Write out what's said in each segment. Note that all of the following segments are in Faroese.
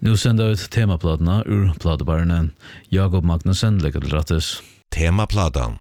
Nu sänder ut temaplaterna ur platebarnen. Jakob Magnussen lägger till rättes. Temaplatan.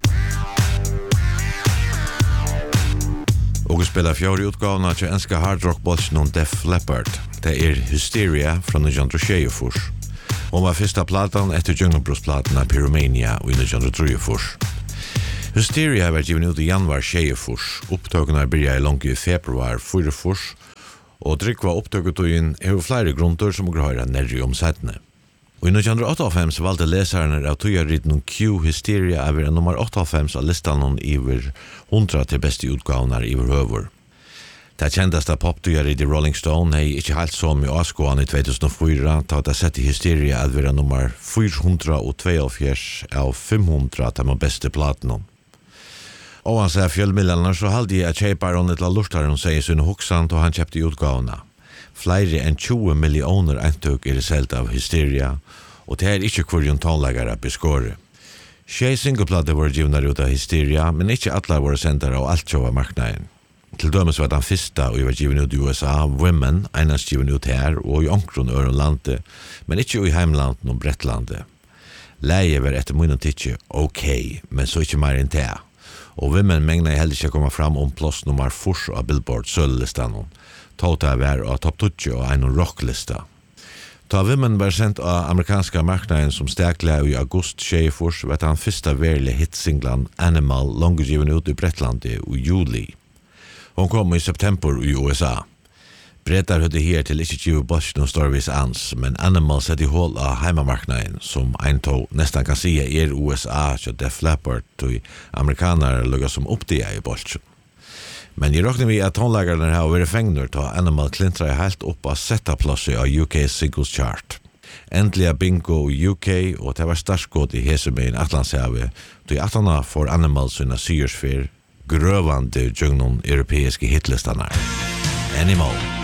Och vi spelar fjärde utgåvan av enska hardrockbollen om Def Leppard. Det är Hysteria från 1924. Hon var första platan efter Djungelbrosplaterna Pyromania i 1923. Hysteria var given ut i januar 24. Upptagna började långt i februar 24. Og drikk var opptøket og inn flere grunter som går høyre nærmere omsettene. Og i 1998 valgte leserne av tøyerritten Q Hysteria over nummer 98 av listan iver 100 til beste utgavner iver høver. Det kjenteste poptøyerritt i Rolling Stone er ikke helt så mye avskående i 2004, da det sett i Hysteria at være nummer 442 av 500 til de beste platene. Og han sier fjellmiddelene, så halde jeg at kjeiparen et la lortaren sier sin hoksan og han kjøpte utgavene. Flere enn 20 millioner eintøk er selt av Hysteria, og det er ikke kvarjon tonleggere beskåret. 6 singleplater var givner ut av Hysteria, men ikke alle var sendere av alt kjøva marknaden. Til dømes var den første og var given ut i USA, Women, enast given ut her og i omkron Ørenlandet, men ikke i heimlandet og Brettlandet. Leie var etter munnen tidsje ok, men så ikke mer enn det. Og Women mengna heller ikke komme fram om plass nummer 4 av Billboard sølvlistan. Tåta var av topp 20 og en rocklista. Da Women var sendt av amerikanska marknaden som stekla i august 24, var den første verlige hitsinglan Animal langgiven ut i Brettlandet i juli. Hon kom i september i USA. Brettar høyde her til ikke givet Bosch noen storvis ans, men Animal sett i hål av heimamarknaden, som ein tog nesten kan si er USA, så Def Leppard og amerikanere lukket som oppdia i Bosch. Men jeg råkner vi at tonleggerne har vært fengner til Animal klintra helt opp av settaplasset av UK Singles Chart. Endelig er bingo i UK, og det var startskått i Hesemein Atlantshavet, til at han får Animal sine syrsfer, grøvande djungnon europeiske hitlistanar. Animal.